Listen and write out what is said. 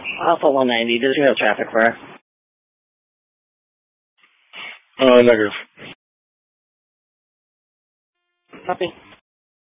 Alpha 190, does you have traffic for her? Negative. Copy.